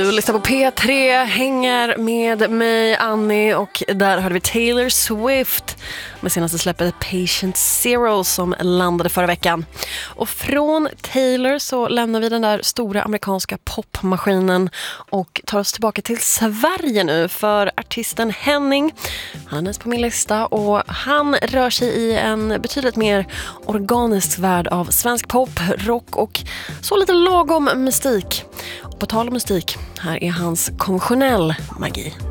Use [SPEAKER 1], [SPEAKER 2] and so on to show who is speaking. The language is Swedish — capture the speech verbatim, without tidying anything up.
[SPEAKER 1] Du lyssnar på P tre, hänger med mig, Annie, och där hörde vi Taylor Swift med senaste släppet Patient Zero som landade förra veckan. Och från Taylor så lämnar vi den där stora amerikanska popmaskinen och tar oss tillbaka till Sverige nu, för artisten Henning, han är på min lista och han rör sig i en betydligt mer organisk värld av svensk pop, rock och så lite lagom mystik. Och på tal om mystik, här är hans konventionell magi.